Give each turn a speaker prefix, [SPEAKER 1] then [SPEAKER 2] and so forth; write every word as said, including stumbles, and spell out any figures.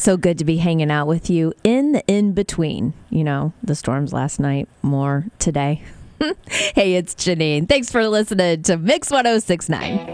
[SPEAKER 1] so good to be hanging out with you in the in-between. You know, the storms last night, more today. Hey, it's Janine. Thanks for listening to Mix one oh six point nine.